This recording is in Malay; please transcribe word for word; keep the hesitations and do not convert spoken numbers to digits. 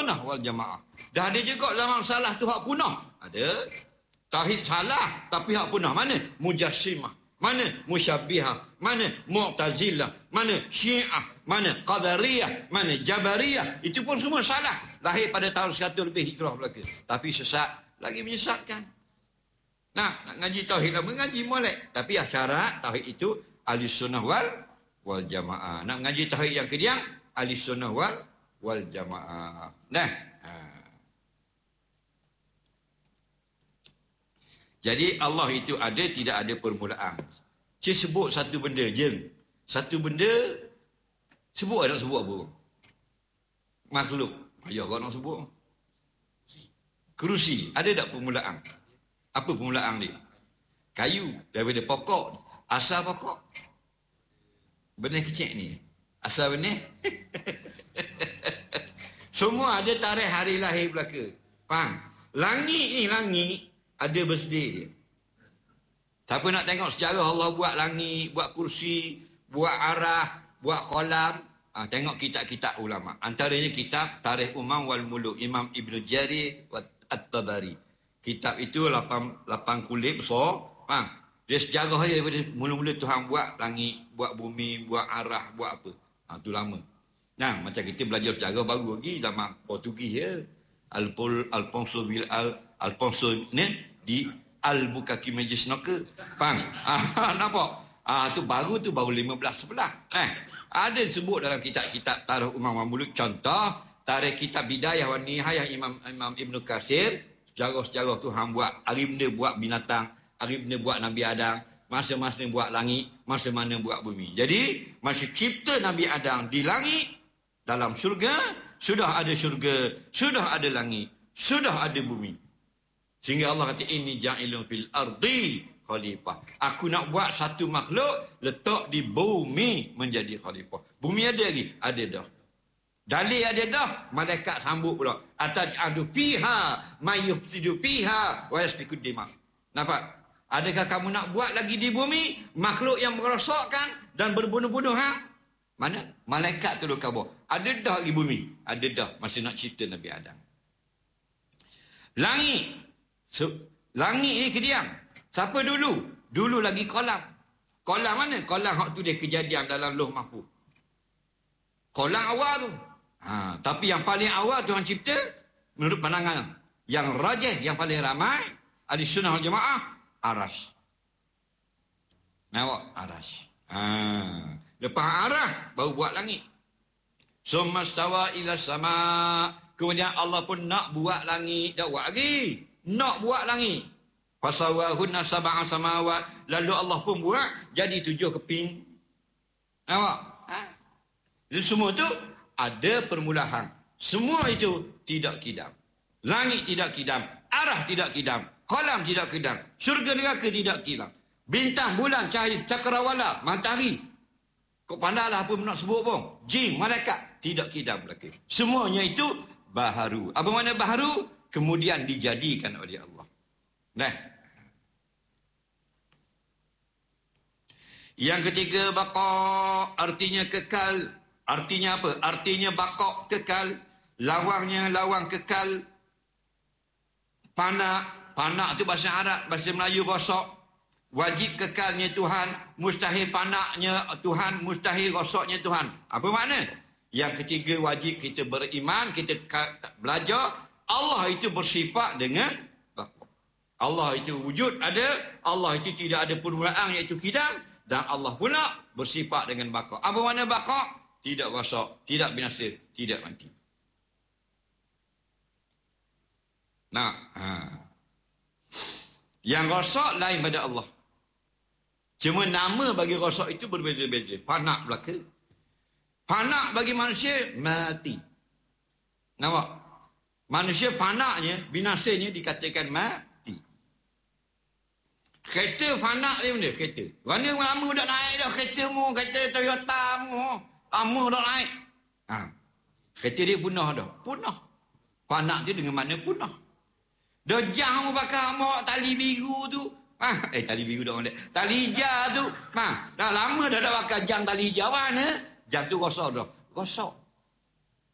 sunnah wal jamaah. Dah ada juga zaman salah tu hak punah. Ada. Tauhid salah tapi hak punah. Mana? Mujassimah. Mana? Musyabbihah. Mana? Mu'tazilah. Mana? Syiah. Mana? Qadariyah. Mana? Jabariyah. Itu pun semua salah. Lahir pada tahun seratus lebih hijrah belaka. Tapi sesat. Lagi menyesatkan. Nah, nak ngaji tauhid lama, ngaji molek. Tapi syarat tauhid itu ahli sunnah wal, wal jamaah. Nak ngaji tauhid yang kediang, ahli sunnah wal, wal jamaah. Nah. Ha. Jadi Allah itu ada, tidak ada permulaan. Cik sebut satu benda je. Satu benda, sebut nak sebut apa? Makhluk. Ayah kau nak sebut. Kerusi. Ada tak permulaan? Apa permulaan dia? Kayu. Daripada pokok. Asal pokok. Benih kecil ni. Asal benih. Semua ada tarikh hari lahir belaka. Faham? Langit ni, langit. Ada birthday dia. Siapa nak tengok sejarah Allah buat langit, buat kursi, buat arah, buat kolam. Ha, tengok kitab-kitab ulama. Antaranya kitab Tarikh Umam wal Muluk. Imam Ibn Jarir At-Tabari. Kitab itu lapan, lapan kulit besar. Faham? Dia sejarah dia daripada mula-mula Tuhan buat langit, buat bumi, buat arah, buat apa. Ha, tu lama. Nah, macam kita belajar sejarah baru lagi zaman Portugis ya. Alfonso Al Alfonso ni di Albuquerque Majlis Snooker. Faham? Ah, nampak? Ah, tu baru tu baru lima belas sebelah. Eh, ada sebut dalam kitab-kitab Tarikh Umam wal Muluk. Contoh, tarikh kitab Bidayah wa Nihayah Imam Imam Ibn Katsir. Sejarah-sejarah Tuhan buat, hari benda buat binatang, hari benda buat Nabi Adam, masa-masa buat langit, masa mana buat bumi. Jadi, masa cipta Nabi Adam di langit, dalam syurga, sudah ada syurga, sudah ada langit, sudah ada bumi. Sehingga Allah kata, inni ja'ilun fil ardi khalifah. Aku nak buat satu makhluk, letak di bumi menjadi khalifah. Bumi ada lagi? Ada dah. Dalil ada dah, malaikat sambut pula. Ataj'alu fiha may yufsidu fiha wa yasfiku dima. Nampak? Adakah kamu nak buat lagi di bumi makhluk yang merosakkan dan berbunuh-bunuh? Ha? Mana? Malaikat turun khabar. Ada dah lagi bumi? Ada dah masa nak cerita Nabi Adam. Langit. So, langit ni kediam. Siapa dulu? Dulu lagi kolam. Kolam mana? Kolam hak tu dia kejadian dalam Lauh Mahfuz. Kolam awal tu. Ha, tapi yang paling awal Tuhan cipta menurut pandangan yang rajih, yang paling ramai ahli sunnah wal jamaah, aras. Nampak? Aras. Ha, lepas aras baru buat langit. Summa stawa ila sama. Kemudian Allah pun nak buat langit. Dah buat lagi. Nak buat langit. Fasawahunna sab'a samawat. Lalu Allah pun buat jadi tujuh keping. Nampak? Ha? Jadi semua tu ada permulaan. Semua itu tidak kidam. Langit tidak kidam. Arah tidak kidam. Kolam tidak kidam. Syurga neraka tidak kidam. Bintang, bulan, cahaya, cakrawala, matahari. Kau pandailah apa nak sebut pun. Jin, malaikat. Tidak kidam lagi. Semuanya itu baharu. Apa makna baharu? Kemudian dijadikan oleh Allah. Nah. Yang ketiga, baqa. Artinya kekal. Artinya apa? Artinya baqa, kekal. Lawangnya lawang kekal. Panak. Panak tu bahasa Arab. Bahasa Melayu rosak. Wajib kekalnya Tuhan. Mustahil panaknya Tuhan. Mustahil rosaknya Tuhan. Apa makna? Yang ketiga, wajib kita beriman. Kita belajar. Allah itu bersifat dengan baqa. Allah itu wujud ada. Allah itu tidak ada permulaan iaitu kidam. Dan Allah pula bersifat dengan baqa. Apa makna baqa? Tidak rosak, tidak binasa, tidak mati. Nah, ha. Yang rosak lain pada Allah. Cuma nama bagi rosak itu berbeza-beza. Panak belaka. Panak bagi manusia, mati. Nampak? Manusia panaknya, binasanya dikatakan mati. Kereta panak dia benda, kereta. Mana lama dah naik dah kereta mu, kereta Toyota mu. Lama dah naik. Ha. Kereta dia punah dah. Punah. Panak dia dengan mana punah? Dah jam bakar mak tali biru tu. Ha. Eh tali biru dah orang dia. Tali hijau tu. Ha. Dah lama dah dah bakar jam tali hijau. Mana? Jam tu rosak dah. Rosak.